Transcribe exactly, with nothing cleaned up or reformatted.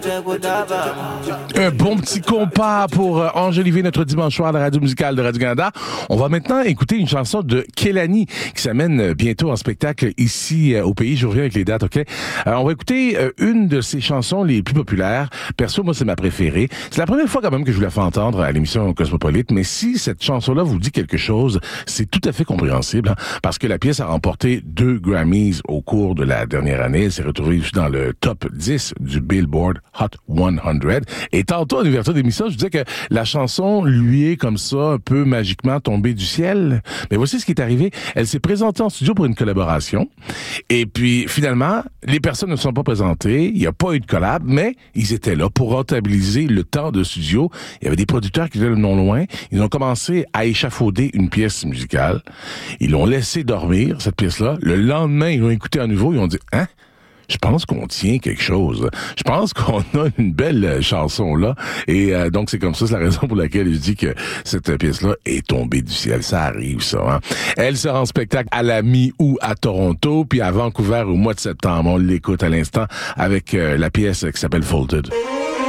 Un bon petit compas pour euh, enjoliver notre dimanche soir à la radio musicale de Radio-Canada. On va maintenant écouter une chanson de Kehlani qui s'amène bientôt en spectacle ici euh, au pays. Je reviens avec les dates, OK? Euh, on va écouter euh, une de ses chansons les plus populaires. Perso, moi, c'est ma préférée. C'est la première fois quand même que je vous la fais entendre à l'émission Cosmopolite, mais si cette chanson-là vous dit quelque chose, c'est tout à fait compréhensible, hein, parce que la pièce a remporté deux Grammys au cours de la dernière année. Elle s'est retrouvée dans le top dix du Billboard Hot cent. Et tantôt, en ouverture d'émission, je disais que la chanson lui est comme ça, un peu magiquement tombée du ciel. Mais voici ce qui est arrivé. Elle s'est présentée en studio pour une collaboration. Et puis, finalement, les personnes ne se sont pas présentées. Il n'y a pas eu de collab, mais ils étaient là pour rentabiliser le temps de studio. Il y avait des producteurs qui étaient là non loin. Ils ont commencé à échafauder une pièce musicale. Ils l'ont laissé dormir, cette pièce-là. Le lendemain, ils l'ont écouté à nouveau. Ils ont dit, hein? Je pense qu'on tient quelque chose. Je pense qu'on a une belle chanson là. Et euh, donc, c'est comme ça, c'est la raison pour laquelle je dis que cette pièce-là est tombée du ciel. Ça arrive, ça. Hein? Elle sera en spectacle à la mi-août à Toronto, puis à Vancouver au mois de septembre. On l'écoute à l'instant avec euh, la pièce qui s'appelle Folded.